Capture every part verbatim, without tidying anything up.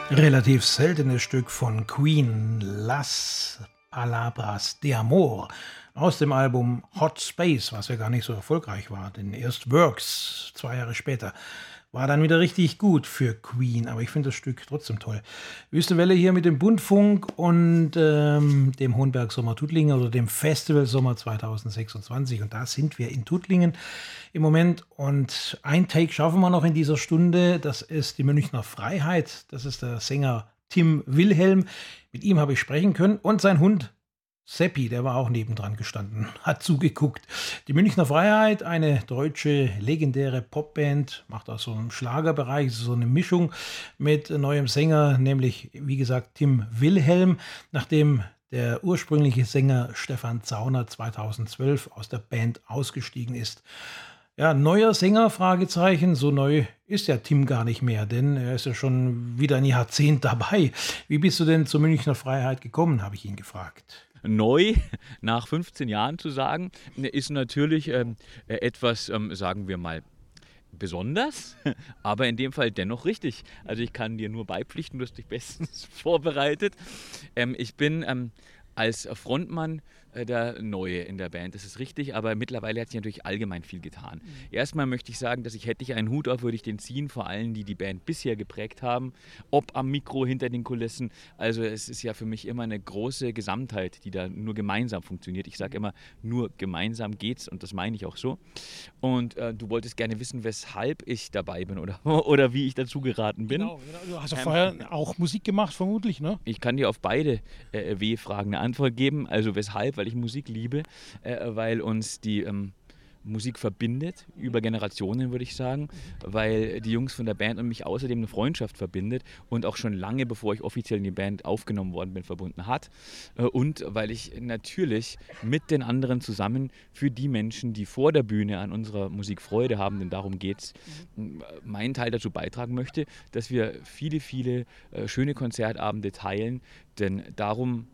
Relativ seltenes Stück von Queen, Las Palabras de Amor, aus dem Album Hot Space, was ja gar nicht so erfolgreich war, denn erst Works, zwei Jahre später, war dann wieder richtig gut für Queen, aber ich finde das Stück trotzdem toll. Wüste Welle hier mit dem Bundfunk und ähm, dem Hohenberg Sommer Tuttlingen oder dem Festival Sommer zweitausendsechsundzwanzig, und da sind wir in Tuttlingen im Moment, und ein Take schaffen wir noch in dieser Stunde, das ist die Münchner Freiheit, das ist der Sänger Tim Wilhelm, mit ihm habe ich sprechen können, und sein Hund Seppi, der war auch nebendran gestanden, hat zugeguckt. Die Münchner Freiheit, eine deutsche legendäre Popband, macht auch so einen Schlagerbereich, so eine Mischung mit neuem Sänger, nämlich wie gesagt Tim Wilhelm, nachdem der ursprüngliche Sänger Stefan Zauner zweitausendzwölf aus der Band ausgestiegen ist. Ja, neuer Sänger, Fragezeichen, so neu ist ja Tim gar nicht mehr, denn er ist ja schon wieder ein Jahrzehnt dabei. Wie bist du denn zur Münchner Freiheit gekommen, habe ich ihn gefragt. Neu nach fünfzehn Jahren zu sagen, ist natürlich ähm, etwas, ähm, sagen wir mal, besonders, aber in dem Fall dennoch richtig. Also ich kann dir nur beipflichten, du hast dich bestens vorbereitet. Ähm, ich bin ähm, als Frontmann äh, der Neue in der Band, das ist richtig, aber mittlerweile hat sich natürlich allgemein viel getan. Mhm. Erstmal möchte ich sagen, dass ich, hätte ich einen Hut auf, würde ich den ziehen, vor allem die die Band bisher geprägt haben, ob am Mikro, hinter den Kulissen. Also es ist ja für mich immer eine große Gesamtheit, die da nur gemeinsam funktioniert. Ich sage immer, nur gemeinsam geht's, und das meine ich auch so. Und äh, du wolltest gerne wissen, weshalb ich dabei bin oder, oder wie ich dazu geraten bin. Genau, genau. Du hast ja ähm, vorher auch Musik gemacht, vermutlich, ne? Ich kann dir auf beide äh, W-Fragen eine Antwort geben. Also weshalb? Weil ich Musik liebe, äh, weil uns die ähm, Musik verbindet, über Generationen würde ich sagen, weil die Jungs von der Band und mich außerdem eine Freundschaft verbindet und auch schon lange, bevor ich offiziell in die Band aufgenommen worden bin, verbunden hat. Äh, und weil ich natürlich mit den anderen zusammen für die Menschen, die vor der Bühne an unserer Musik Freude haben, denn darum geht's, meinen Teil dazu beitragen möchte, dass wir viele, viele äh, schöne Konzertabende teilen, denn darum,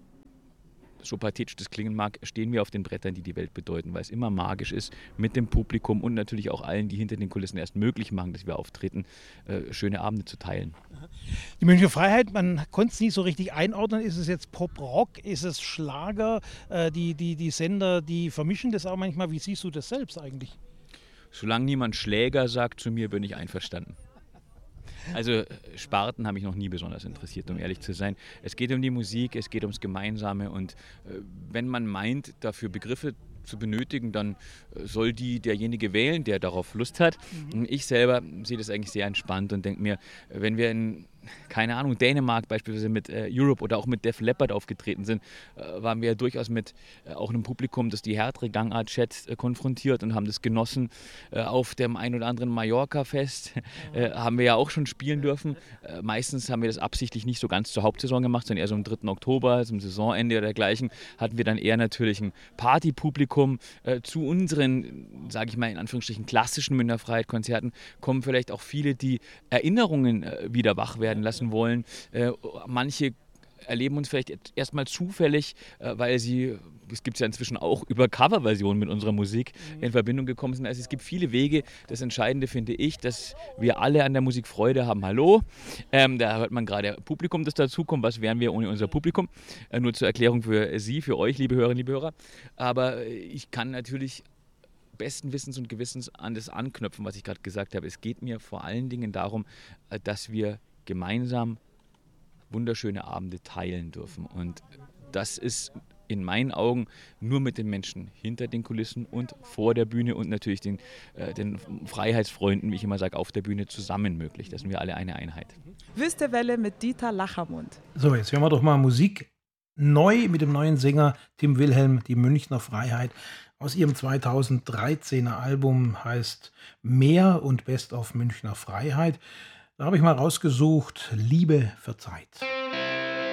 so pathetisch das klingen mag, stehen wir auf den Brettern, die die Welt bedeuten, weil es immer magisch ist, mit dem Publikum und natürlich auch allen, die hinter den Kulissen erst möglich machen, dass wir auftreten, äh, schöne Abende zu teilen. Die Münchner Freiheit, man konnte es nie so richtig einordnen. Ist es jetzt Pop-Rock? Ist es Schlager? Äh, die, die, die Sender, die vermischen das auch manchmal. Wie siehst du das selbst eigentlich? Solange niemand Schläger sagt zu mir, bin ich einverstanden. Also Sparten haben mich noch nie besonders interessiert, um ehrlich zu sein. Es geht um die Musik, es geht ums Gemeinsame, und äh, wenn man meint, dafür Begriffe zu benötigen, dann äh, soll die derjenige wählen, der darauf Lust hat. Mhm. Ich selber sehe das eigentlich sehr entspannt und denke mir, wenn wir in, keine Ahnung, Dänemark beispielsweise mit äh, Europe oder auch mit Def Leppard aufgetreten sind, äh, waren wir ja durchaus mit äh, auch einem Publikum, das die härtere Gangart schätzt, äh, konfrontiert und haben das genossen. Äh, auf dem ein oder anderen Mallorca-Fest äh, haben wir ja auch schon spielen dürfen. Äh, meistens haben wir das absichtlich nicht so ganz zur Hauptsaison gemacht, sondern eher so am dritten Oktober, zum Saisonende oder dergleichen, hatten wir dann eher natürlich ein Partypublikum. Äh, zu unseren, sage ich mal in Anführungsstrichen, klassischen Münchner Freiheit-Konzerten kommen vielleicht auch viele, die Erinnerungen äh, wieder wach werden lassen wollen. Äh, manche erleben uns vielleicht erstmal zufällig, äh, weil sie, es gibt ja inzwischen auch über Coverversionen mit unserer Musik in Verbindung gekommen sind. Also es gibt viele Wege. Das Entscheidende finde ich, dass wir alle an der Musik Freude haben. Hallo, ähm, da hört man gerade Publikum, das dazukommt. Was wären wir ohne unser Publikum? Äh, nur zur Erklärung für Sie, für euch, liebe Hörerinnen, liebe Hörer. Aber ich kann natürlich besten Wissens und Gewissens an das anknüpfen, was ich gerade gesagt habe. Es geht mir vor allen Dingen darum, äh, dass wir gemeinsam wunderschöne Abende teilen dürfen. Und das ist in meinen Augen nur mit den Menschen hinter den Kulissen und vor der Bühne und natürlich den, äh, den Freiheitsfreunden, wie ich immer sage, auf der Bühne zusammen möglich. Da sind wir alle eine Einheit. Wüste Welle mit Dieter Lachermund. So, jetzt hören wir doch mal Musik neu mit dem neuen Sänger Tim Wilhelm, die Münchner Freiheit. Aus ihrem zweitausenddreizehner Album heißt Mehr und Best of Münchner Freiheit. Da habe ich mal rausgesucht, Liebe verzeiht.